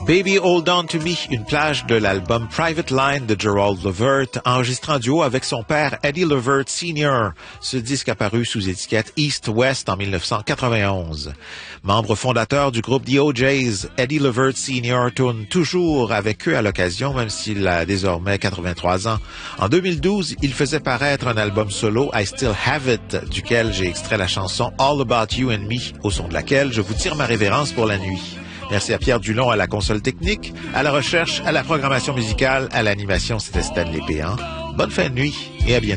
Baby Hold On To Me, une plage de l'album Private Line de Gerald Levert, enregistré en duo avec son père Eddie Levert Sr. Ce disque apparu sous étiquette East-West en 1991. Membre fondateur du groupe The OJs, Eddie Levert Sr. tourne toujours avec eux à l'occasion, même s'il a désormais 83 ans. En 2012, il faisait paraître un album solo, I Still Have It, duquel j'ai extrait la chanson All About You and Me, au son de laquelle je vous tire ma révérence pour la nuit. Merci à Pierre Dulon à la console technique, à la recherche, à la programmation musicale, à l'animation, c'était Stanley Péan. Bonne fin de nuit et à bientôt.